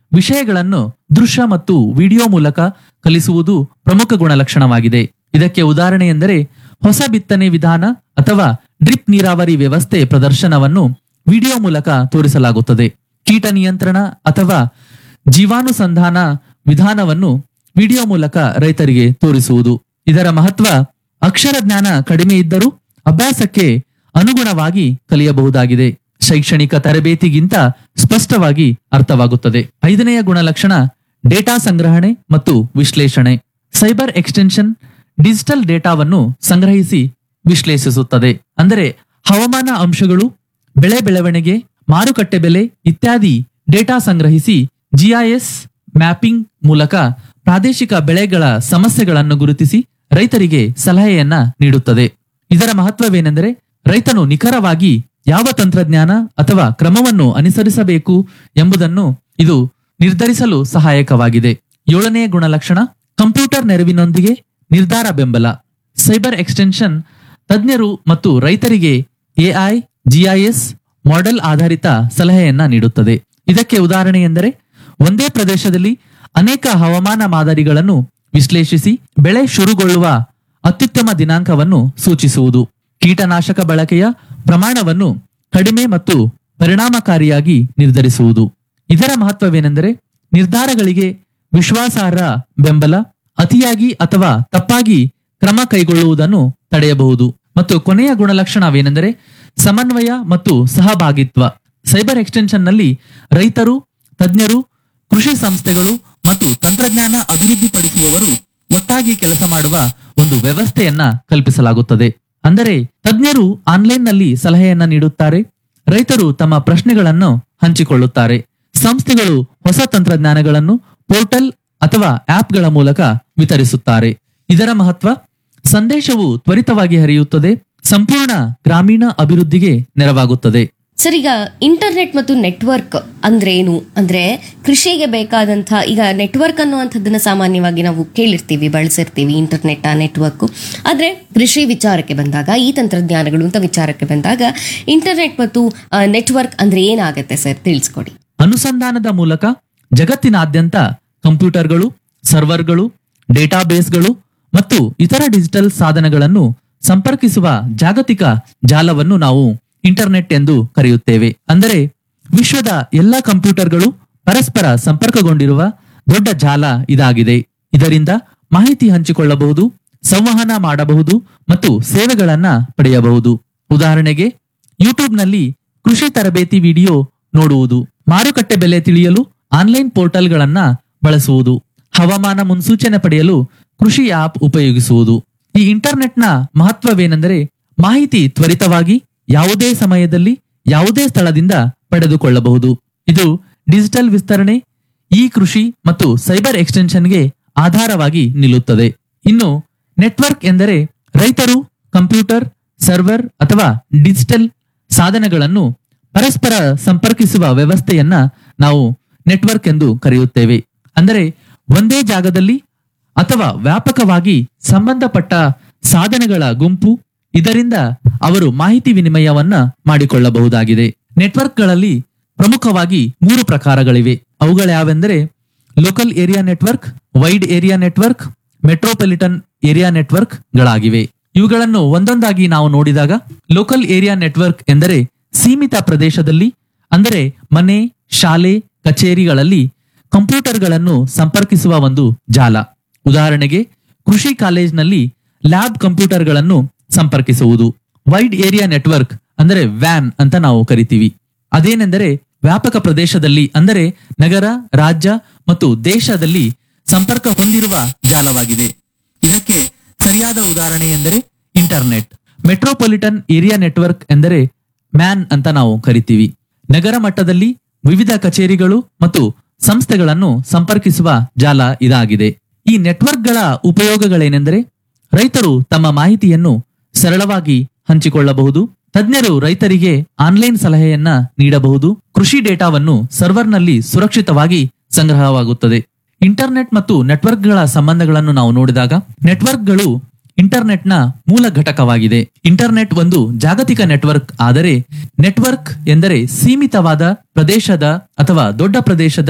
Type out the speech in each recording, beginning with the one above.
ವಿಷಯಗಳನ್ನು ದೃಶ್ಯ ಮತ್ತು ವಿಡಿಯೋ ಮೂಲಕ ಕಲಿಸುವುದು ಪ್ರಮುಖ ಗುಣಲಕ್ಷಣವಾಗಿದೆ. ಇದಕ್ಕೆ ಉದಾಹರಣೆ ಎಂದರೆ ಹೊಸ ಬಿತ್ತನೆ ವಿಧಾನ ಅಥವಾ ಡ್ರಿಪ್ ನೀರಾವರಿ ವ್ಯವಸ್ಥೆ ಪ್ರದರ್ಶನವನ್ನು ವಿಡಿಯೋ ಮೂಲಕ ತೋರಿಸಲಾಗುತ್ತದೆ. ಕೀಟ ನಿಯಂತ್ರಣ ಅಥವಾ ಜೀವಾನುಸಂಧಾನ ವಿಧಾನವನ್ನು ವಿಡಿಯೋ ಮೂಲಕ ರೈತರಿಗೆ ತೋರಿಸುವುದು. ಇದರ ಮಹತ್ವ ಅಕ್ಷರ ಜ್ಞಾನ ಕಡಿಮೆ ಇದ್ದರೂ ಅಭ್ಯಾಸಕ್ಕೆ ಅನುಗುಣವಾಗಿ ಕಲಿಯಬಹುದಾಗಿದೆ. ಶೈಕ್ಷಣಿಕ ತರಬೇತಿಗಿಂತ ಸ್ಪಷ್ಟವಾಗಿ ಅರ್ಥವಾಗುತ್ತದೆ. 5ನೆಯ ಗುಣಲಕ್ಷಣ ಡೇಟಾ ಸಂಗ್ರಹಣೆ ಮತ್ತು ವಿಶ್ಲೇಷಣೆ. ಸೈಬರ್ ಎಕ್ಸ್ಟೆನ್ಷನ್ ಡಿಜಿಟಲ್ ಡೇಟಾವನ್ನು ಸಂಗ್ರಹಿಸಿ ವಿಶ್ಲೇಷಿಸುತ್ತದೆ. ಅಂದರೆ ಹವಾಮಾನ ಅಂಶಗಳು, ಬೆಳೆ ಬೆಳವಣಿಗೆ, ಮಾರುಕಟ್ಟೆ ಬೆಲೆ ಇತ್ಯಾದಿ ಡೇಟಾ ಸಂಗ್ರಹಿಸಿ GIS ಮ್ಯಾಪಿಂಗ್ ಮೂಲಕ ಪ್ರಾದೇಶಿಕ ಬೆಳೆಗಳ ಸಮಸ್ಯೆಗಳನ್ನು ಗುರುತಿಸಿ ರೈತರಿಗೆ ಸಲಹೆಯನ್ನ ನೀಡುತ್ತದೆ. ಇದರ ಮಹತ್ವವೇನೆಂದರೆ ರೈತನು ನಿಖರವಾಗಿ ಯಾವ ತಂತ್ರಜ್ಞಾನ ಅಥವಾ ಕ್ರಮವನ್ನು ಅನುಸರಿಸಬೇಕು ಎಂಬುದನ್ನು ಇದು ನಿರ್ಧರಿಸಲು ಸಹಾಯಕವಾಗಿದೆ. 7ನೇ ಗುಣಲಕ್ಷಣ ಕಂಪ್ಯೂಟರ್ ನೆರವಿನೊಂದಿಗೆ ನಿರ್ಧಾರ ಬೆಂಬಲ. ಸೈಬರ್ ಎಕ್ಸ್ಟೆನ್ಷನ್ ತಜ್ಞರು ಮತ್ತು ರೈತರಿಗೆ AI, GIS ಮಾಡೆಲ್ ಆಧಾರಿತ ಸಲಹೆಯನ್ನ ನೀಡುತ್ತದೆ. ಇದಕ್ಕೆ ಉದಾಹರಣೆ ಎಂದರೆ ಒಂದೇ ಪ್ರದೇಶದಲ್ಲಿ ಅನೇಕ ಹವಾಮಾನ ಮಾದರಿಗಳನ್ನು ವಿಶ್ಲೇಷಿಸಿ ಬೆಳೆ ಶುರುಗೊಳ್ಳುವ ಅತ್ಯುತ್ತಮ ದಿನಾಂಕವನ್ನು ಸೂಚಿಸುವುದು. ಕೀಟನಾಶಕ ಬಳಕೆಯ ಪ್ರಮಾಣವನ್ನು ಕಡಿಮೆ ಮತ್ತು ಪರಿಣಾಮಕಾರಿಯಾಗಿ ನಿರ್ಧರಿಸುವುದು. ಇದರ ಮಹತ್ವವೇನೆಂದರೆ ನಿರ್ಧಾರಗಳಿಗೆ ವಿಶ್ವಾಸಾರ್ಹ ಬೆಂಬಲ, ಅತಿಯಾಗಿ ಅಥವಾ ತಪ್ಪಾಗಿ ಕ್ರಮ ಕೈಗೊಳ್ಳುವುದನ್ನು ತಡೆಯಬಹುದು. ಮತ್ತು ಕೊನೆಯ ಗುಣಲಕ್ಷಣವೇನೆಂದರೆ ಸಮನ್ವಯ ಮತ್ತು ಸಹಭಾಗಿತ್ವ. ಸೈಬರ್ ಎಕ್ಸ್ಟೆನ್ಷನ್ನಲ್ಲಿ ರೈತರು, ತಜ್ಞರು, ಕೃಷಿ ಸಂಸ್ಥೆಗಳು ಮತ್ತು ತಂತ್ರಜ್ಞಾನ ಅಭಿವೃದ್ಧಿಪಡಿಸುವವರು ಒಟ್ಟಾಗಿ ಕೆಲಸ ಮಾಡುವ ಒಂದು ವ್ಯವಸ್ಥೆಯನ್ನ ಕಲ್ಪಿಸಲಾಗುತ್ತದೆ. ಅಂದರೆ ತಜ್ಞರು ಆನ್ಲೈನ್ನಲ್ಲಿ ಸಲಹೆಯನ್ನ ನೀಡುತ್ತಾರೆ, ರೈತರು ತಮ್ಮ ಪ್ರಶ್ನೆಗಳನ್ನು ಹಂಚಿಕೊಳ್ಳುತ್ತಾರೆ, ಸಂಸ್ಥೆಗಳು ಹೊಸ ತಂತ್ರಜ್ಞಾನಗಳನ್ನು ಪೋರ್ಟಲ್ ಅಥವಾ ಆಪ್ಗಳ ಮೂಲಕ ವಿತರಿಸುತ್ತಾರೆ. ಇದರ ಮಹತ್ವ ಸಂದೇಶವು ತ್ವರಿತವಾಗಿ ಹರಿಯುತ್ತದೆ, ಸಂಪೂರ್ಣ ಗ್ರಾಮೀಣ ಅಭಿವೃದ್ಧಿಗೆ ನೆರವಾಗುತ್ತದೆ. ಸರ್, ಈಗ ಇಂಟರ್ನೆಟ್ ಮತ್ತು ನೆಟ್ವರ್ಕ್ ಅಂದ್ರೆ ಏನು ಅಂದ್ರೆ ಕೃಷಿಗೆ ಬೇಕಾದಂಥ ಈಗ ನೆಟ್ವರ್ಕ್ ಅನ್ನುವಂಥದ್ದನ್ನ ಸಾಮಾನ್ಯವಾಗಿ ನಾವು ಕೇಳಿರ್ತೀವಿ, ಬಳಸಿರ್ತೀವಿ, ಇಂಟರ್ನೆಟ್ ನೆಟ್ವರ್ಕ್. ಆದ್ರೆ ಕೃಷಿ ವಿಚಾರಕ್ಕೆ ಬಂದಾಗ, ಈ ತಂತ್ರಜ್ಞಾನಗಳು ಅಂತ ವಿಚಾರಕ್ಕೆ ಬಂದಾಗ ಇಂಟರ್ನೆಟ್ ಮತ್ತು ನೆಟ್ವರ್ಕ್ ಅಂದ್ರೆ ಏನಾಗತ್ತೆ ಸರ್, ತಿಳಿಸ್ಕೊಡಿ. ಅನುಸಂಧಾನದ ಮೂಲಕ ಜಗತ್ತಿನಾದ್ಯಂತ ಕಂಪ್ಯೂಟರ್ಗಳು, ಸರ್ವರ್ಗಳು, ಡೇಟಾಬೇಸ್ಗಳು ಮತ್ತು ಇತರ ಡಿಜಿಟಲ್ ಸಾಧನಗಳನ್ನು ಸಂಪರ್ಕಿಸುವ ಜಾಗತಿಕ ಜಾಲವನ್ನು ನಾವು ಇಂಟರ್ನೆಟ್ ಎಂದು ಕರೆಯುತ್ತೇವೆ. ಅಂದರೆ ವಿಶ್ವದ ಎಲ್ಲಾ ಕಂಪ್ಯೂಟರ್ಗಳು ಪರಸ್ಪರ ಸಂಪರ್ಕಗೊಂಡಿರುವ ದೊಡ್ಡ ಜಾಲ ಇದಾಗಿದೆ. ಇದರಿಂದ ಮಾಹಿತಿ ಹಂಚಿಕೊಳ್ಳಬಹುದು, ಸಂವಹನ ಮಾಡಬಹುದು ಮತ್ತು ಸೇವೆಗಳನ್ನ ಪಡೆಯಬಹುದು. ಉದಾಹರಣೆಗೆ ಯೂಟ್ಯೂಬ್ನಲ್ಲಿ ಕೃಷಿ ತರಬೇತಿ ವಿಡಿಯೋ ನೋಡುವುದು, ಮಾರುಕಟ್ಟೆ ಬೆಲೆ ತಿಳಿಯಲು ಆನ್ಲೈನ್ ಪೋರ್ಟಲ್ಗಳನ್ನ ಬಳಸುವುದು, ಹವಾಮಾನ ಮುನ್ಸೂಚನೆ ಪಡೆಯಲು ಕೃಷಿ ಆಪ್ ಉಪಯೋಗಿಸುವುದು. ಈ ಇಂಟರ್ನೆಟ್ನ ಮಹತ್ವವೇನೆಂದರೆ ಮಾಹಿತಿ ತ್ವರಿತವಾಗಿ ಯಾವುದೇ ಸಮಯದಲ್ಲಿ ಯಾವುದೇ ಸ್ಥಳದಿಂದ ಪಡೆದುಕೊಳ್ಳಬಹುದು. ಇದು ಡಿಜಿಟಲ್ ವಿಸ್ತರಣೆ, ಈ ಕೃಷಿ ಮತ್ತು ಸೈಬರ್ ಎಕ್ಸ್ಟೆನ್ಷನ್ಗೆ ಆಧಾರವಾಗಿ ನಿಲ್ಲುತ್ತದೆ. ಇನ್ನು ನೆಟ್ವರ್ಕ್ ಎಂದರೆ ರೈತರು ಕಂಪ್ಯೂಟರ್, ಸರ್ವರ್ ಅಥವಾ ಡಿಜಿಟಲ್ ಸಾಧನಗಳನ್ನು ಪರಸ್ಪರ ಸಂಪರ್ಕಿಸುವ ವ್ಯವಸ್ಥೆಯನ್ನ ನಾವು ನೆಟ್ವರ್ಕ್ ಎಂದು ಕರೆಯುತ್ತೇವೆ. ಅಂದರೆ ಒಂದೇ ಜಾಗದಲ್ಲಿ ಅಥವಾ ವ್ಯಾಪಕವಾಗಿ ಸಂಬಂಧಪಟ್ಟ ಸಾಧನಗಳ ಗುಂಪು. ಇದರಿಂದ ಅವರು ಮಾಹಿತಿ ವಿನಿಮಯವನ್ನ ಮಾಡಿಕೊಳ್ಳಬಹುದಾಗಿದೆ. ನೆಟ್ವರ್ಕ್ಗಳಲ್ಲಿ ಪ್ರಮುಖವಾಗಿ 3 ಪ್ರಕಾರಗಳಿವೆ. ಅವುಗಳ್ಯಾವೆಂದರೆ local area network, wide area network, metropolitan area network ಗಳಾಗಿವೆ. ಇವುಗಳನ್ನು ಒಂದೊಂದಾಗಿ ನಾವು ನೋಡಿದಾಗ ಲೋಕಲ್ ಏರಿಯಾ ನೆಟ್ವರ್ಕ್ ಎಂದರೆ ಸೀಮಿತ ಪ್ರದೇಶದಲ್ಲಿ, ಅಂದರೆ ಮನೆ, ಶಾಲೆ, ಕಚೇರಿಗಳಲ್ಲಿ ಕಂಪ್ಯೂಟರ್ಗಳನ್ನು ಸಂಪರ್ಕಿಸುವ ಒಂದು ಜಾಲ. ಉದಾಹರಣೆಗೆ ಕೃಷಿ ಕಾಲೇಜ್ನಲ್ಲಿ ಲ್ಯಾಬ್ ಕಂಪ್ಯೂಟರ್ಗಳನ್ನು ಸಂಪರ್ಕಿಸುವುದು. ವೈಡ್ ಏರಿಯಾ ನೆಟ್ವರ್ಕ್ ಅಂದರೆ ವ್ಯಾನ್ ಅಂತ ನಾವು ಕರಿತೀವಿ. ಅದೇನೆಂದರೆ ವ್ಯಾಪಕ ಪ್ರದೇಶದಲ್ಲಿ, ಅಂದರೆ ನಗರ, ರಾಜ್ಯ ಮತ್ತು ದೇಶದಲ್ಲಿ ಸಂಪರ್ಕ ಹೊಂದಿರುವ ಜಾಲವಾಗಿದೆ. ಇದಕ್ಕೆ ಸರಿಯಾದ ಉದಾಹರಣೆ ಎಂದರೆ ಇಂಟರ್ನೆಟ್. ಮೆಟ್ರೋಪಾಲಿಟನ್ ಏರಿಯಾ ನೆಟ್ವರ್ಕ್ ಎಂದರೆ ಮ್ಯಾನ್ ಅಂತ ನಾವು ಕರಿತೀವಿ. ನಗರ ಮಟ್ಟದಲ್ಲಿ ವಿವಿಧ ಕಚೇರಿಗಳು ಮತ್ತು ಸಂಸ್ಥೆಗಳನ್ನು ಸಂಪರ್ಕಿಸುವ ಜಾಲ ಇದಾಗಿದೆ. ಈ ನೆಟ್ವರ್ಕ್ಗಳ ಉಪಯೋಗಗಳೇನೆಂದರೆ ರೈತರು ತಮ್ಮ ಮಾಹಿತಿಯನ್ನು ಸರಳವಾಗಿ ಹಂಚಿಕೊಳ್ಳಬಹುದು, ತಜ್ಞರು ರೈತರಿಗೆ ಆನ್ಲೈನ್ ಸಲಹೆಯನ್ನ ನೀಡಬಹುದು, ಕೃಷಿ ಡೇಟಾವನ್ನು ಸರ್ವರ್ನಲ್ಲಿ ಸುರಕ್ಷಿತವಾಗಿ ಸಂಗ್ರಹವಾಗುತ್ತದೆ. ಇಂಟರ್ನೆಟ್ ಮತ್ತು ನೆಟ್ವರ್ಕ್ಗಳ ಸಂಬಂಧಗಳನ್ನು ನಾವು ನೋಡಿದಾಗ ನೆಟ್ವರ್ಕ್ಗಳು ಇಂಟರ್ನೆಟ್ನ ಮೂಲ ಘಟಕವಾಗಿದೆ. ಇಂಟರ್ನೆಟ್ ಒಂದು ಜಾಗತಿಕ ನೆಟ್ವರ್ಕ್ ಆದರೆ ನೆಟ್ವರ್ಕ್ ಎಂದರೆ ಸೀಮಿತವಾದ ಪ್ರದೇಶದ ಅಥವಾ ದೊಡ್ಡ ಪ್ರದೇಶದ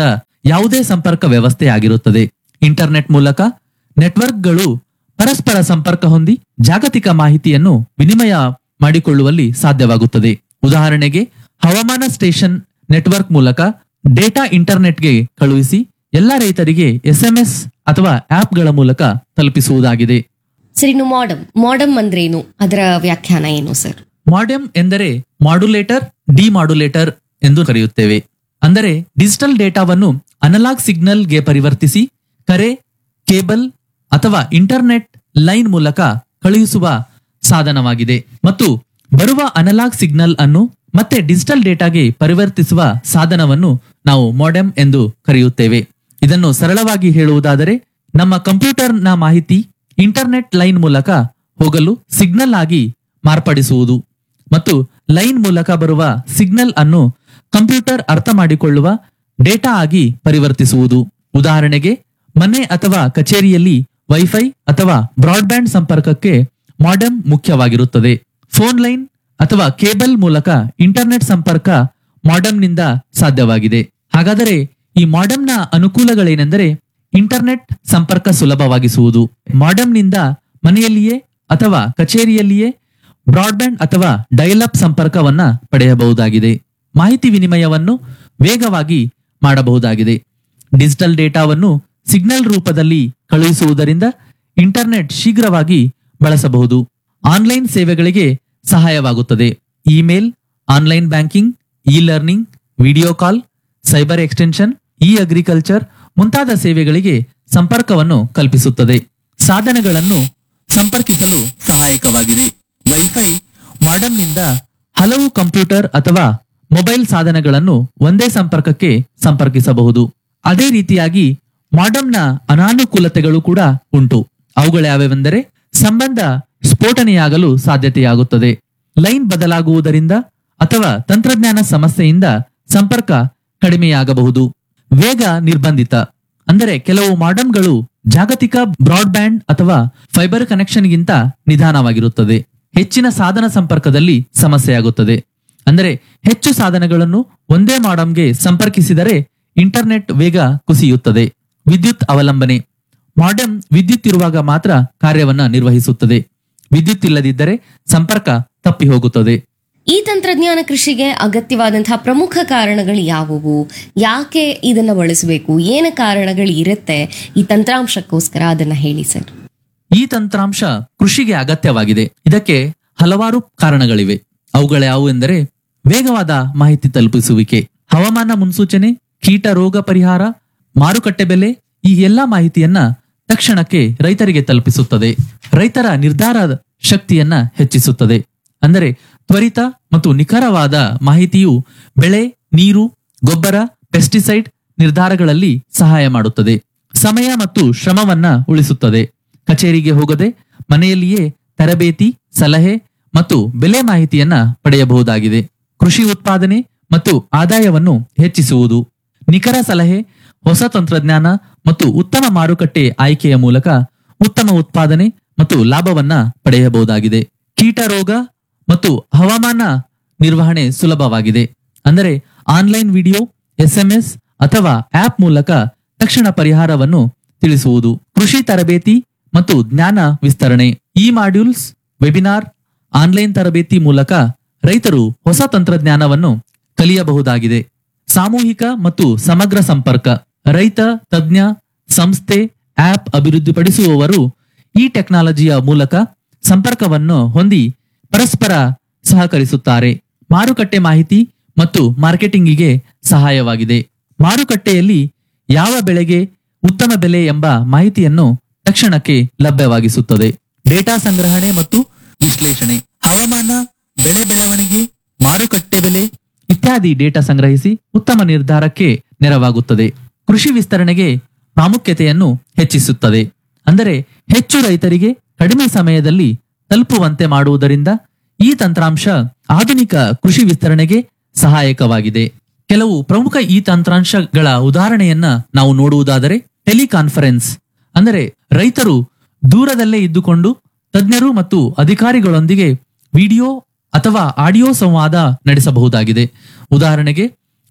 ಯಾವುದೇ ಸಂಪರ್ಕ ವ್ಯವಸ್ಥೆ ಆಗಿರುತ್ತದೆ. ಇಂಟರ್ನೆಟ್ ಮೂಲಕ ನೆಟ್ವರ್ಕ್ಗಳು ಪರಸ್ಪರ ಸಂಪರ್ಕ ಹೊಂದಿ ಜಾಗತಿಕ ಮಾಹಿತಿಯನ್ನು ವಿನಿಮಯ ಮಾಡಿಕೊಳ್ಳುವಲ್ಲಿ ಸಾಧ್ಯವಾಗುತ್ತದೆ. ಉದಾಹರಣೆಗೆ ಹವಾಮಾನ ಸ್ಟೇಷನ್ ನೆಟ್ವರ್ಕ್ ಮೂಲಕ ಡೇಟಾ ಇಂಟರ್ನೆಟ್ಗೆ ಕಳುಹಿಸಿ ಎಲ್ಲ ರೈತರಿಗೆ SMS ಅಥವಾ ಆಪ್ಗಳ ಮೂಲಕ ತಲುಪಿಸುವುದಾಗಿದೆ. ಸರ್, ಇನ್ನು ಮಾಡಮ್ ಅಂದ್ರೇನು, ಅದರ ವ್ಯಾಖ್ಯಾನ ಏನು ಸರ್? ಮಾಡೆಮ್ ಎಂದರೆ ಮಾಡ್ಯುಲೇಟರ್, ಡಿಮಾಡ್ಯುಲೇಟರ್ ಎಂದು ಕರೆಯುತ್ತೇವೆ. ಅಂದರೆ ಡಿಜಿಟಲ್ ಡೇಟಾವನ್ನು ಅನಲಾಗ್ ಸಿಗ್ನಲ್ಗೆ ಪರಿವರ್ತಿಸಿ ಕರೆ, ಕೇಬಲ್ ಅಥವಾ ಇಂಟರ್ನೆಟ್ ಲೈನ್ ಮೂಲಕ ಕಳುಹಿಸುವ ಸಾಧನವಾಗಿದೆ. ಮತ್ತು ಬರುವ ಅನಲಾಗ್ ಸಿಗ್ನಲ್ ಅನ್ನು ಮತ್ತೆ ಡಿಜಿಟಲ್ ಡೇಟಾಗೆ ಪರಿವರ್ತಿಸುವ ಸಾಧನವನ್ನು ನಾವು ಮಾಡೆಮ್ ಎಂದು ಕರೆಯುತ್ತೇವೆ. ಇದನ್ನು ಸರಳವಾಗಿ ಹೇಳುವುದಾದರೆ ನಮ್ಮ ಕಂಪ್ಯೂಟರ್ನ ಮಾಹಿತಿ ಇಂಟರ್ನೆಟ್ ಲೈನ್ ಮೂಲಕ ಹೋಗಲು ಸಿಗ್ನಲ್ ಆಗಿ ಮಾರ್ಪಡಿಸುವುದು ಮತ್ತು ಲೈನ್ ಮೂಲಕ ಬರುವ ಸಿಗ್ನಲ್ ಅನ್ನು ಕಂಪ್ಯೂಟರ್ ಅರ್ಥ ಮಾಡಿಕೊಳ್ಳುವ ಡೇಟಾ ಆಗಿ ಪರಿವರ್ತಿಸುವುದು. ಉದಾಹರಣೆಗೆ ಮನೆ ಅಥವಾ ಕಚೇರಿಯಲ್ಲಿ ವೈಫೈ ಅಥವಾ ಬ್ರಾಡ್ಬ್ಯಾಂಡ್ ಸಂಪರ್ಕಕ್ಕೆ ಮಾಡೆಮ್ ಮುಖ್ಯವಾಗಿರುತ್ತದೆ. ಫೋನ್ ಲೈನ್ ಅಥವಾ ಕೇಬಲ್ ಮೂಲಕ ಇಂಟರ್ನೆಟ್ ಸಂಪರ್ಕ ಮಾಡೆಮ್ನಿಂದ ಸಾಧ್ಯವಾಗಿದೆ. ಹಾಗಾದರೆ ಈ ಮಾಡೆಮ್ನ ಅನುಕೂಲಗಳೇನೆಂದರೆ ಇಂಟರ್ನೆಟ್ ಸಂಪರ್ಕ ಸುಲಭವಾಗಿಸುವುದು. ಮಾಡೆಮ್ನಿಂದ ಮನೆಯಲ್ಲಿಯೇ ಅಥವಾ ಕಚೇರಿಯಲ್ಲಿಯೇ ಬ್ರಾಡ್ಬ್ಯಾಂಡ್ ಅಥವಾ ಡಯಲ್ ಅಪ್ ಸಂಪರ್ಕವನ್ನ ಪಡೆಯಬಹುದಾಗಿದೆ. ಮಾಹಿತಿ ವಿನಿಮಯವನ್ನು ವೇಗವಾಗಿ ಮಾಡಬಹುದಾಗಿದೆ. ಡಿಜಿಟಲ್ ಡೇಟಾವನ್ನು ಸಿಗ್ನಲ್ ರೂಪದಲ್ಲಿ ಕಳುಹಿಸುವುದರಿಂದ ಇಂಟರ್ನೆಟ್ ಶೀಘ್ರವಾಗಿ ಬಳಸಬಹುದು. ಆನ್ಲೈನ್ ಸೇವೆಗಳಿಗೆ ಸಹಾಯವಾಗುತ್ತದೆ. Email, online banking, E learning, video call, cyber extension, E agriculture ಮುಂತಾದ ಸೇವೆಗಳಿಗೆ ಸಂಪರ್ಕವನ್ನು ಕಲ್ಪಿಸುತ್ತದೆ. ಸಾಧನಗಳನ್ನು ಸಂಪರ್ಕಿಸಲು ಸಹಾಯಕವಾಗಿದೆ. ವೈಫೈ ಮಾಡೆಮ್ನಿಂದ ಹಲವು ಕಂಪ್ಯೂಟರ್ ಅಥವಾ ಮೊಬೈಲ್ ಸಾಧನಗಳನ್ನು ಒಂದೇ ಸಂಪರ್ಕಕ್ಕೆ ಸಂಪರ್ಕಿಸಬಹುದು. ಅದೇ ರೀತಿಯಾಗಿ ಮಾಡೆಮ್ನ ಅನಾನುಕೂಲತೆಗಳು ಕೂಡ ಉಂಟು. ಅವುಗಳ್ಯಾವೆಂದರೆ ಸಂಬಂಧ ಸ್ಫೋಟನೆಯಾಗಲು ಸಾಧ್ಯತೆಯಾಗುತ್ತದೆ. ಲೈನ್ ಬದಲಾಗುವುದರಿಂದ ಅಥವಾ ತಂತ್ರಜ್ಞಾನ ಸಮಸ್ಯೆಯಿಂದ ಸಂಪರ್ಕ ಕಡಿಮೆಯಾಗಬಹುದು. ವೇಗ ನಿರ್ಬಂಧಿತ, ಅಂದರೆ ಕೆಲವು ಮಾಡೆಮ್ಗಳು ಜಾಗತಿಕ ಬ್ರಾಡ್ಬ್ಯಾಂಡ್ ಅಥವಾ ಫೈಬರ್ ಕನೆಕ್ಷನ್ಗಿಂತ ನಿಧಾನವಾಗಿರುತ್ತದೆ. ಹೆಚ್ಚಿನ ಸಾಧನ ಸಂಪರ್ಕದಲ್ಲಿ ಸಮಸ್ಯೆಯಾಗುತ್ತದೆ. ಅಂದರೆ ಹೆಚ್ಚು ಸಾಧನಗಳನ್ನು ಒಂದೇ ಮಾಡೆಮ್ಗೆ ಸಂಪರ್ಕಿಸಿದರೆ ಇಂಟರ್ನೆಟ್ ವೇಗ ಕುಸಿಯುತ್ತದೆ. ವಿದ್ಯುತ್ ಅವಲಂಬನೆ, ಮಾಡೆಮ್ ವಿದ್ಯುತ್ ಇರುವಾಗ ಮಾತ್ರ ಕಾರ್ಯವನ್ನ ನಿರ್ವಹಿಸುತ್ತದೆ. ವಿದ್ಯುತ್ ಇಲ್ಲದಿದ್ದರೆ ಸಂಪರ್ಕ ತಪ್ಪಿ ಹೋಗುತ್ತದೆ. ಈ ತಂತ್ರಜ್ಞಾನ ಕೃಷಿಗೆ ಅಗತ್ಯವಾದಂತಹ ಪ್ರಮುಖ ಕಾರಣಗಳು ಯಾವುವು? ಯಾಕೆ ಇದನ್ನ ಬಳಸಬೇಕು? ಏನು ಕಾರಣಗಳು ಇರುತ್ತೆ ಈ ತಂತ್ರಾಂಶಕ್ಕೋಸ್ಕರ, ಅದನ್ನ ಹೇಳಿ ಸರ್. ಈ ತಂತ್ರಾಂಶ ಕೃಷಿಗೆ ಅಗತ್ಯವಾಗಿದೆ. ಇದಕ್ಕೆ ಹಲವಾರು ಕಾರಣಗಳಿವೆ. ಅವುಗಳ್ಯಾವು ಎಂದರೆ ವೇಗವಾದ ಮಾಹಿತಿ ತಲುಪಿಸುವಿಕೆ, ಹವಾಮಾನ ಮುನ್ಸೂಚನೆ, ಕೀಟ ರೋಗ ಪರಿಹಾರ, ಮಾರುಕಟ್ಟೆ ಬೆಲೆ, ಈ ಎಲ್ಲಾ ಮಾಹಿತಿಯನ್ನ ತಕ್ಷಣಕ್ಕೆ ರೈತರಿಗೆ ತಲುಪಿಸುತ್ತದೆ. ರೈತರ ನಿರ್ಧಾರ ಶಕ್ತಿಯನ್ನ ಹೆಚ್ಚಿಸುತ್ತದೆ. ಅಂದರೆ ತ್ವರಿತ ಮತ್ತು ನಿಖರವಾದ ಮಾಹಿತಿಯು ಬೆಳೆ, ನೀರು, ಗೊಬ್ಬರ, ಪೆಸ್ಟಿಸೈಡ್ ನಿರ್ಧಾರಗಳಲ್ಲಿ ಸಹಾಯ ಮಾಡುತ್ತದೆ. ಸಮಯ ಮತ್ತು ಶ್ರಮವನ್ನ ಉಳಿಸುತ್ತದೆ. ಕಚೇರಿಗೆ ಹೋಗದೆ ಮನೆಯಲ್ಲಿಯೇ ತರಬೇತಿ, ಸಲಹೆ ಮತ್ತು ಬೆಲೆ ಮಾಹಿತಿಯನ್ನ ಪಡೆಯಬಹುದಾಗಿದೆ. ಕೃಷಿ ಉತ್ಪಾದನೆ ಮತ್ತು ಆದಾಯವನ್ನು ಹೆಚ್ಚಿಸುವುದು, ನಿಖರ ಸಲಹೆ, ಹೊಸ ತಂತ್ರಜ್ಞಾನ ಮತ್ತು ಉತ್ತಮ ಮಾರುಕಟ್ಟೆ ಆಯ್ಕೆಯ ಮೂಲಕ ಉತ್ತಮ ಉತ್ಪಾದನೆ ಮತ್ತು ಲಾಭವನ್ನ ಪಡೆಯಬಹುದಾಗಿದೆ. ಕೀಟ ರೋಗ ಮತ್ತು ಹವಾಮಾನ ನಿರ್ವಹಣೆ ಸುಲಭವಾಗಿದೆ. ಅಂದರೆ ಆನ್ಲೈನ್ ವಿಡಿಯೋ, SMS ಅಥವಾ ಆಪ್ ಮೂಲಕ ತಕ್ಷಣ ಪರಿಹಾರವನ್ನು ತಿಳಿಸುವುದು. ಕೃಷಿ ತರಬೇತಿ ಮತ್ತು ಜ್ಞಾನ ವಿಸ್ತರಣೆ, ಇ ಮಾಡ್ಯೂಲ್ಸ್, ವೆಬಿನಾರ್, ಆನ್ಲೈನ್ ತರಬೇತಿ ಮೂಲಕ ರೈತರು ಹೊಸ ತಂತ್ರಜ್ಞಾನವನ್ನು ಕಲಿಯಬಹುದಾಗಿದೆ. ಸಾಮೂಹಿಕ ಮತ್ತು ಸಮಗ್ರ ಸಂಪರ್ಕ, ರೈತ, ತಜ್ಞ, ಸಂಸ್ಥೆ, ಆಪ್ ಅಭಿವೃದ್ಧಿಪಡಿಸುವವರು ಈ ಟೆಕ್ನಾಲಜಿಯ ಮೂಲಕ ಸಂಪರ್ಕವನ್ನು ಹೊಂದಿ ಪರಸ್ಪರ ಸಹಕರಿಸುತ್ತಾರೆ. ಮಾರುಕಟ್ಟೆ ಮಾಹಿತಿ ಮತ್ತು ಮಾರ್ಕೆಟಿಂಗಿಗೆ ಸಹಾಯವಾಗಿದೆ. ಮಾರುಕಟ್ಟೆಯಲ್ಲಿ ಯಾವ ಬೆಳೆಗೆ ಉತ್ತಮ ಬೆಲೆ ಎಂಬ ಮಾಹಿತಿಯನ್ನು ತಕ್ಷಣಕ್ಕೆ ಲಭ್ಯವಾಗಿಸುತ್ತದೆ. ಡೇಟಾ ಸಂಗ್ರಹಣೆ ಮತ್ತು ವಿಶ್ಲೇಷಣೆ, ಹವಾಮಾನ, ಬೆಳೆ ಬೆಳವಣಿಗೆ, ಮಾರುಕಟ್ಟೆ ಬೆಲೆ ಇತ್ಯಾದಿ ಡೇಟಾ ಸಂಗ್ರಹಿಸಿ ಉತ್ತಮ ನಿರ್ಧಾರಕ್ಕೆ ನೆರವಾಗುತ್ತದೆ. ಕೃಷಿ ವಿಸ್ತರಣೆಗೆ ಪ್ರಾಮುಖ್ಯತೆಯನ್ನು ಹೆಚ್ಚಿಸುತ್ತದೆ. ಅಂದರೆ ಹೆಚ್ಚು ರೈತರಿಗೆ ಕಡಿಮೆ ಸಮಯದಲ್ಲಿ ತಲುಪುವಂತೆ ಮಾಡುವುದರಿಂದ ಈ ತಂತ್ರಾಂಶ ಆಧುನಿಕ ಕೃಷಿ ವಿಸ್ತರಣೆಗೆ ಸಹಾಯಕವಾಗಿದೆ. ಕೆಲವು ಪ್ರಮುಖ ಈ ತಂತ್ರಾಂಶಗಳ ಉದಾಹರಣೆಯನ್ನ ನಾವು ನೋಡುವುದಾದರೆ ಟೆಲಿಕಾನ್ಫರೆನ್ಸ್, ಅಂದರೆ ರೈತರು ದೂರದಲ್ಲೇ ಇದ್ದುಕೊಂಡು ತಜ್ಞರು ಮತ್ತು ಅಧಿಕಾರಿಗಳೊಂದಿಗೆ ವಿಡಿಯೋ ಅಥವಾ ಆಡಿಯೋ ಸಂವಾದ ನಡೆಸಬಹುದಾಗಿದೆ. ಉದಾಹರಣೆಗೆ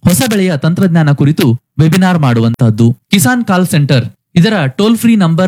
ಹೊಸ ಬೆಳೆಯ ತಂತ್ರಜ್ಞಾನ ಕುರಿತು ವೆಬಿನಾರ್ ಮಾಡುವಂತಹದ್ದು. ಕಿಸಾನ್ ಕಾಲ್ ಸೆಂಟರ್ ಇದರ ಟೋಲ್ ಫ್ರೀ ನಂಬರ್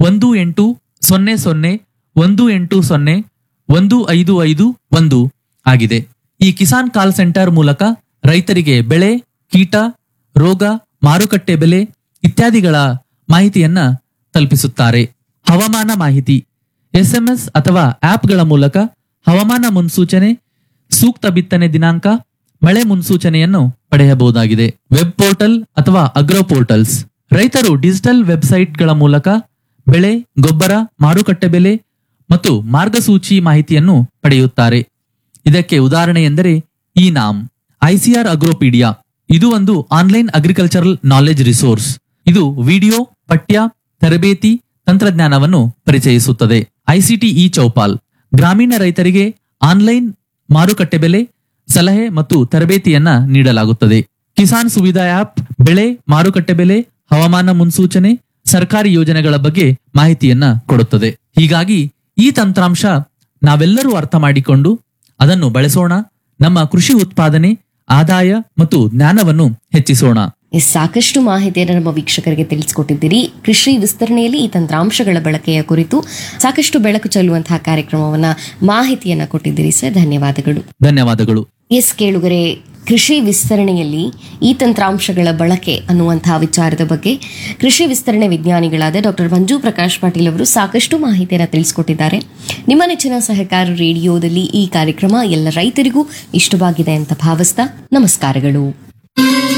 1800 ಆಗಿದೆ. ಈ ಕಿಸಾನ್ ಕಾಲ್ ಸೆಂಟರ್ ಮೂಲಕ ರೈತರಿಗೆ ಬೆಳೆ, ಕೀಟ, ರೋಗ, ಮಾರುಕಟ್ಟೆ ಬೆಲೆ ಇತ್ಯಾದಿಗಳ ಮಾಹಿತಿಯನ್ನ ತಲುಪಿಸುತ್ತಾರೆ. ಹವಾಮಾನ ಮಾಹಿತಿ SMS ಅಥವಾ ಆಪ್ಗಳ ಮೂಲಕ ಹವಾಮಾನ ಮುನ್ಸೂಚನೆ, ಸೂಕ್ತ ಬಿತ್ತನೆ ದಿನಾಂಕ, ಮಳೆ ಮುನ್ಸೂಚನೆಯನ್ನು ಪಡೆಯಬಹುದಾಗಿದೆ. ವೆಬ್ ಪೋರ್ಟಲ್ ಅಥವಾ ಅಗ್ರೋ ಪೋರ್ಟಲ್ಸ್ ರೈತರು ಡಿಜಿಟಲ್ ವೆಬ್ಸೈಟ್ಗಳ ಮೂಲಕ ಬೆಳೆ, ಗೊಬ್ಬರ, ಮಾರುಕಟ್ಟೆ ಬೆಲೆ ಮತ್ತು ಮಾರ್ಗಸೂಚಿ ಮಾಹಿತಿಯನ್ನು ಪಡೆಯುತ್ತಾರೆ. ಇದಕ್ಕೆ ಉದಾಹರಣೆ ಎಂದರೆ ಈ ನಾಮ್ ICR ಅಗ್ರೋಪೀಡಿಯಾ. ಇದು ಒಂದು ಆನ್ಲೈನ್ ಅಗ್ರಿಕಲ್ಚರಲ್ ನಾಲೆಜ್ ರಿಸೋರ್ಸ್. ಇದು ವಿಡಿಯೋ, ಪಠ್ಯ, ತರಬೇತಿ, ತಂತ್ರಜ್ಞಾನವನ್ನು ಪರಿಚಯಿಸುತ್ತದೆ. ICT ಚೌಪಾಲ್ ಗ್ರಾಮೀಣ ರೈತರಿಗೆ ಆನ್ಲೈನ್ ಮಾರುಕಟ್ಟೆ ಬೆಲೆ, ಸಲಹೆ ಮತ್ತು ತರಬೇತಿಯನ್ನ ನೀಡಲಾಗುತ್ತದೆ. ಕಿಸಾನ್ ಸುವಿಧಾ ಆಪ್ ಬೆಳೆ, ಮಾರುಕಟ್ಟೆ ಬೆಲೆ, ಹವಾಮಾನ ಮುನ್ಸೂಚನೆ, ಸರ್ಕಾರಿ ಯೋಜನೆಗಳ ಬಗ್ಗೆ ಮಾಹಿತಿಯನ್ನ ಕೊಡುತ್ತದೆ. ಹೀಗಾಗಿ ಈ ತಂತ್ರಾಂಶ ನಾವೆಲ್ಲರೂ ಅರ್ಥ ಮಾಡಿಕೊಂಡು ಅದನ್ನು ಬಳಸೋಣ. ನಮ್ಮ ಕೃಷಿ ಉತ್ಪಾದನೆ, ಆದಾಯ ಮತ್ತು ಜ್ಞಾನವನ್ನು ಹೆಚ್ಚಿಸೋಣ. ಸಾಕಷ್ಟು ಮಾಹಿತಿಯನ್ನು ನಮ್ಮ ವೀಕ್ಷಕರಿಗೆ ತಿಳಿಸಿಕೊಟ್ಟಿದ್ದೀರಿ. ಕೃಷಿ ವಿಸ್ತರಣೆಯಲ್ಲಿ ಈ ತಂತ್ರಾಂಶಗಳ ಬಳಕೆಯ ಕುರಿತು ಸಾಕಷ್ಟು ಬೆಳಕು ಚೆಲ್ಲುವಂತಹ ಕಾರ್ಯಕ್ರಮವನ್ನ ಮಾಹಿತಿಯನ್ನ ಕೊಟ್ಟಿದ್ದೀರಿ ಸರ್. ಧನ್ಯವಾದಗಳು. ಧನ್ಯವಾದಗಳು. ಕೇಳುಗರೆ, ಕೃಷಿ ವಿಸ್ತರಣೆಯಲ್ಲಿ ಈ ತಂತ್ರಾಂಶಗಳ ಬಳಕೆ ಅನ್ನುವಂತಹ ವಿಚಾರದ ಬಗ್ಗೆ ಕೃಷಿ ವಿಸ್ತರಣೆ ವಿಜ್ಞಾನಿಗಳಾದ ಡಾಕ್ಟರ್ ಮಂಜು ಪ್ರಕಾಶ್ ಪಾಟೀಲ್ ಅವರು ಸಾಕಷ್ಟು ಮಾಹಿತಿಯನ್ನು ತಿಳಿಸಿಕೊಟ್ಟಿದ್ದಾರೆ. ನಿಮ್ಮ ನೆಚ್ಚಿನ ಸಹಕಾರ ರೇಡಿಯೋದಲ್ಲಿ ಈ ಕಾರ್ಯಕ್ರಮ ಎಲ್ಲ ರೈತರಿಗೂ ಇಷ್ಟವಾಗಿದೆ ಅಂತ ಭಾವಿಸ್ತಾ ನಮಸ್ಕಾರಗಳು.